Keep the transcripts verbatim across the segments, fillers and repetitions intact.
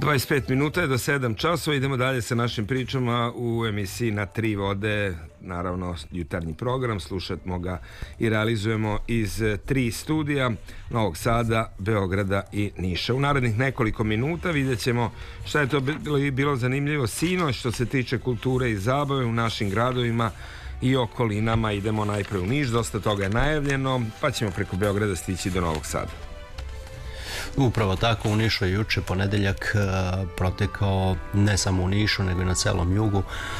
dvadeset pet minuta je do sedam časova, idemo dalje sa našim pričama u emisiji Na tri vode, naravno jutarnji program, slušamo ga i realizujemo iz tri studija, Novog Sada, Beograda i Niša. U narednih nekoliko minuta vidjet ćemo šta je to bilo zanimljivo sinoć što se tiče kulture i zabave u našim gradovima i okolinama. Idemo najpre u Niš, dosta toga je najavljeno, pa ćemo preko Beograda stići do Novog Sada. Upravo tako, u Nišu je juče ponedeljak protekao ne samo u Nišu nego i na celom jugu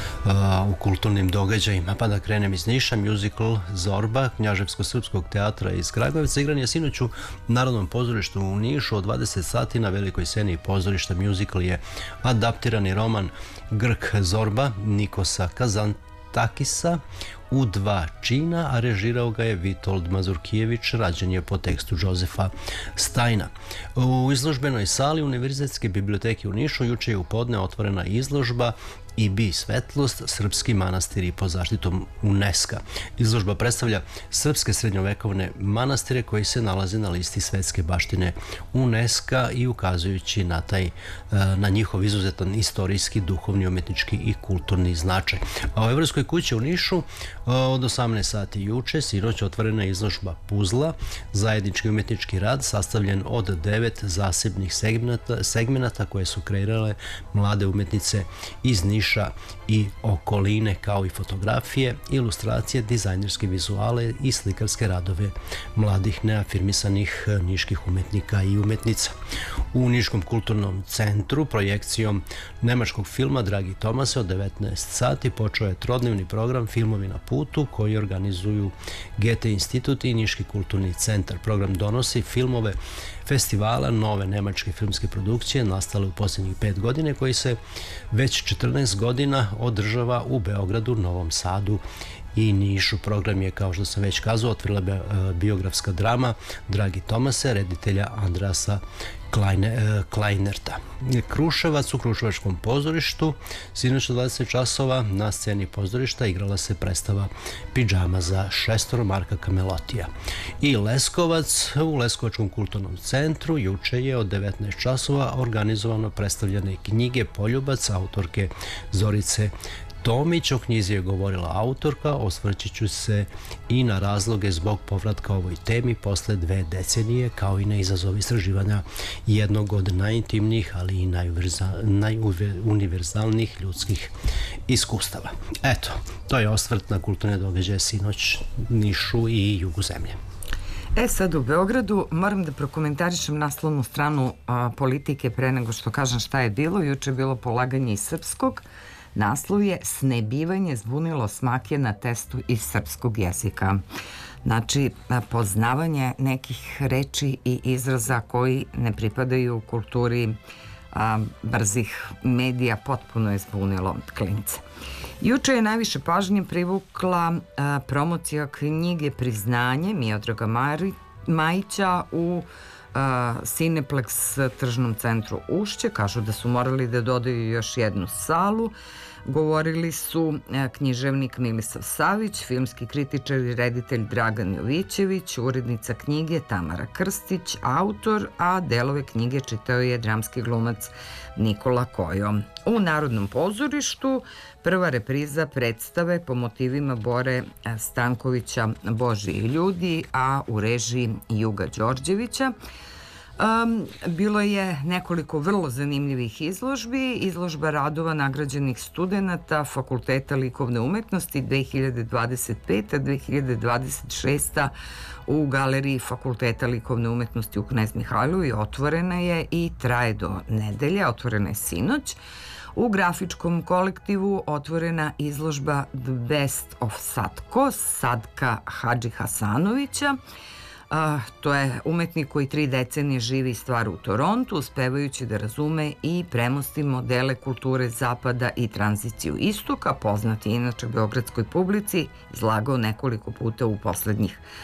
u kulturnim događajima. Pa da krenem iz Niša, musical Zorba Knjaževsko-srpskog teatra iz Kragujevca igran je sinoć u Narodnom pozorištu u Nišu od dvadeset sati. Na velikoj sceni pozorišta musical je adaptirani roman Grk Zorba Nikosa Kazantakisa u dva čina, a režirao ga je Vitold Mazurkijević, rađen je po tekstu Jozefa Stajna. U izložbenoj sali Univerzitetske biblioteke u Nišu juče je u podne otvorena izložba I bi svetlost, srpski manastiri pod zaštitom UNESCO. Izložba predstavlja srpske srednjovekovne manastire koji se nalaze na listi svetske baštine UNESCO i ukazujući na taj, na njihov izuzetan istorijski, duhovni, umetnički i kulturni značaj. A u Evropskoj kući u Nišu od osamnaest sati juče sinoć otvorena izložba Puzla, zajednički umetnički rad sastavljen od devet zasebnih segmenata, segmenata koje su kreirale mlade umetnice iz Niša i okoline, kao i fotografije, ilustracije, dizajnerske vizuale i slikarske radove mladih neafirmisanih niških umetnika i umetnica. U Niškom kulturnom centru projekcijom nemačkog filma Dragi Tomase od devetnaest sati počeo je trodnevni program Filmovi na putu koji organizuju Goethe institut i Niški kulturni centar. Program donosi filmove festivala nove nemačke filmske produkcije nastale u posljednjih pet godine koji se već četrnaest godina održava u Beogradu, Novom Sadu i Nišu. Program je, kao što sam već kazao, otvorila biografska drama Dragi Tomase, reditelja Andrasa Kleinerta. Kruševac u Kruševačkom pozorištu sinoć od dvadeset časova na sceni pozorišta igrala se predstava Pidžama za šestoro Marka Kamelotija. I Leskovac u Leskovačkom kulturnom centru juče je od devetnaest časova organizovano predstavljene knjige Poljubac autorke Zorice Tomić. O knjizi je govorila autorka, osvrći ću se i na razloge zbog povratka ovoj temi posle dve decenije, kao i na izazov istraživanja jednog od najintimnijih, ali i najuniverzalnijih ljudskih iskustava. Eto, to je osvrt na kulturne događaje sinoć Nišu i jugu zemlje. E sad u Beogradu moram da prokomentarišem naslovnu stranu a, politike pre nego što kažem šta je bilo. Juče je bilo polaganje iz srpskog. Naslov je Snebivanje zbunilo smake na testu iz srpskog jezika. Znači, poznavanje nekih reči i izraza koji ne pripadaju kulturi a, brzih medija potpuno je zbunilo klince. Juče je najviše pažnje privukla a, promocija knjige Priznanje Miodraga Majića u Cineplex tržnom centru Ušće. Kažu da su morali da dodaju još jednu salu. Govorili su književnik Milisav Savić, filmski kritičar i reditelj Dragan Jovićević, urednica knjige Tamara Krstić, autor, a delove knjige čitao je dramski glumac Nikola Kojo. U Narodnom pozorištu prva repriza predstave po motivima Bore Stankovića Božji ljudi, a u režiji Juga Đorđevića. Um, bilo je nekoliko vrlo zanimljivih izložbi. Izložba radova nagrađenih studenata Fakulteta likovne umetnosti dve hiljade dvadeset pete do dve hiljade dvadeset šeste. u galeriji Fakulteta likovne umetnosti u Knez Mihajlovu otvorena je i traje do nedelje, otvorena je sinoć. U grafičkom kolektivu otvorena izložba The Best of Sadko, Sadka Hadži Hasanovića. Uh, to je umetnik koji tri decenije živi i stvara u Torontu, uspevajući da razume i premosti modele kulture zapada i tranziciju istoka, poznati inače beogradskoj publici, izlagao nekoliko puta u poslednjih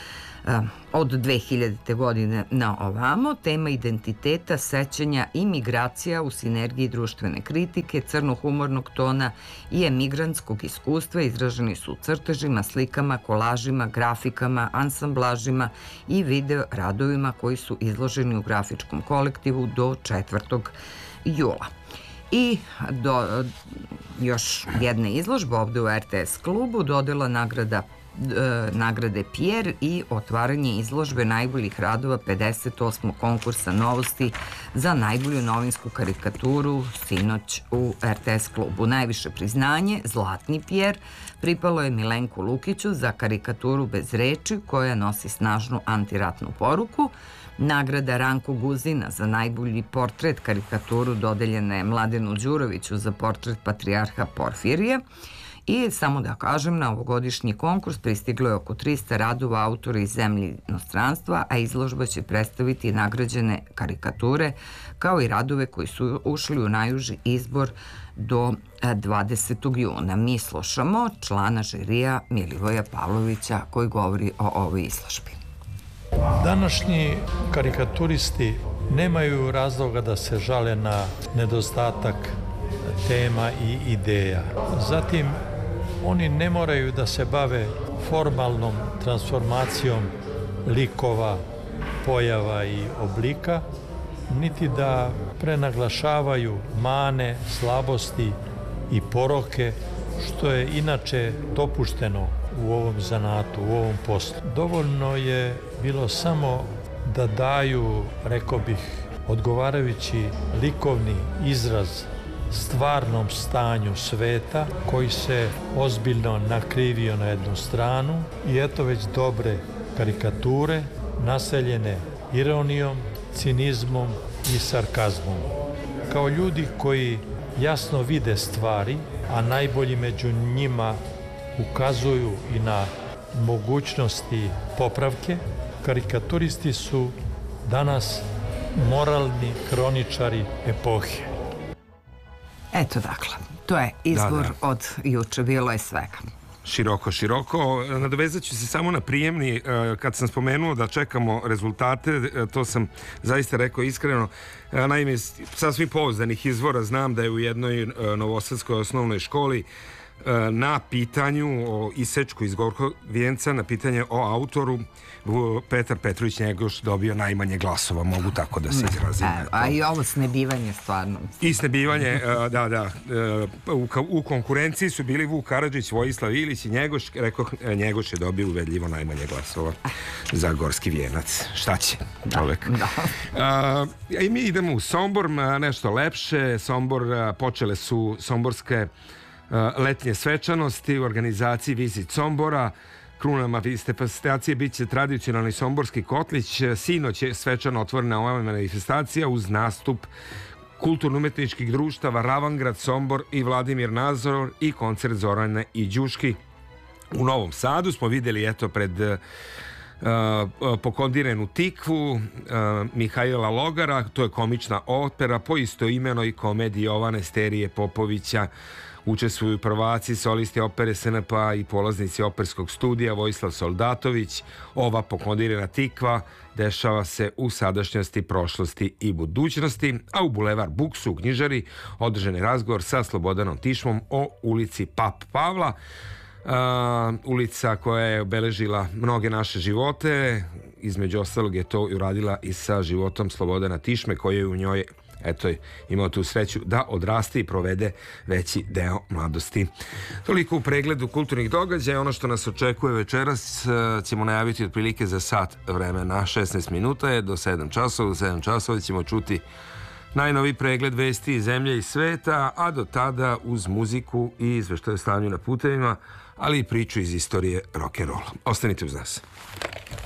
od dve hiljadite. godine na ovamo. Tema identiteta, sećanja i migracija u sinergiji društvene kritike, crno-humornog tona i emigrantskog iskustva izraženi su crtežima, slikama, kolažima, grafikama, ansamblažima i video radovima koji su izloženi u grafičkom kolektivu do četvrtog jula. I do, još jedne izložbe ovde u er te es klubu, dodela nagrada nagrade Pierre i otvaranje izložbe najboljih radova pedeset osmog konkursa novosti za najbolju novinsku karikaturu sinoć u er te es klubu. Najviše priznanje, Zlatni Pierre, pripalo je Milenku Lukiću za karikaturu Bez reči koja nosi snažnu antiratnu poruku. Nagrada Ranko Guzina za najbolji portret karikaturu dodeljena je Mladenu Đuroviću za portret patrijarha Porfirija. I samo da kažem, na ovogodišnji konkurs pristiglo je oko trista radova autora iz zemlje i inostranstva, a izložba će predstaviti nagrađene karikature kao i radove koji su ušli u najuži izbor do dvadesetog juna. Mi slušamo člana žirija Milivoja Pavlovića koji govori o ovoj izložbi. Današnji karikaturisti nemaju razloga da se žale na nedostatak tema i ideja. Zatim, oni ne moraju da se bave formalnom transformacijom likova, pojava i oblika, niti da prenaglašavaju mane, slabosti i poroke, što je inače dopušteno u ovom zanatu, u ovom poslu. Dovoljno je bilo samo da daju, rekao bih, odgovarajući likovni izraz stvarnom stanju sveta koji se ozbiljno nakrivio na jednu stranu i eto već dobre karikature naseljene ironijom, cinizmom i sarkazmom. Kao ljudi koji jasno vide stvari, a najbolji među njima ukazuju i na mogućnosti popravke, karikaturisti su danas moralni kroničari epohe. Eto dakle, to je izbor da, da. od juče, bilo je svega. Široko, široko. Nadovezat ću se samo na prijemni. Kad sam spomenuo da čekamo rezultate, to sam zaista rekao iskreno. Naime, sa svih pouzdanih izvora znam da je u jednoj novosadskoj osnovnoj školi na pitanju o isečku iz Gorkog vijenca, na pitanje o autoru, Petar Petrović Njegoš dobio najmanje glasova, mogu tako da se izrazim. A i ovo snebivanje stvarno. I snebivanje, da, da. U konkurenciji su bili Vuk Karadžić, Vojislav Ilić i Njegoš. Rekao, Njegoš je dobio uvedljivo najmanje glasova za Gorski vijenac. Šta će čovek? I mi idemo u Sombor, nešto lepše. Sombor, počele su somborske letnje svečanosti u organizaciji Visit Sombora. Kruna manifestacije bit će tradicionalni somborski kotlić. Sinoć je svečano otvorena ova manifestacija uz nastup kulturno-umetničkih društava Ravangrad, Sombor i Vladimir Nazor i koncert Zorane i Đuški. U Novom Sadu smo videli eto pred uh, pokondirenu Tikvu uh, Mihajla Logara, to je komična opera po istoimenoj komediji Jovane Sterije Popovića. Učestvuju prvaci, solisti opere es en pe a i polaznici operskog studija Vojislav Soldatović. Ova pokondirena Tikva dešava se u sadašnjosti, prošlosti i budućnosti, a u Bulevar Buksu u Knjižari održan je razgovor sa Slobodanom Tišmom o ulici Pap Pavla. Uh, ulica koja je obeležila mnoge naše živote, između ostalog je to uradila i sa životom Slobodana Tišme koji je u njoj eto imao tu sreću da odraste i provede veći deo mladosti. Toliko u pregledu kulturnih događaja. Ono što nas očekuje večeras ćemo najaviti otprilike za sat vremena. šesnaest minuta je do sedam časova. U sedam časova ćemo čuti najnoviji pregled vesti iz zemlje i sveta, a do tada uz muziku i izveštaje o stanju na putevima, ali i priču iz istorije rock'n'rolla. Ostanite uz nas.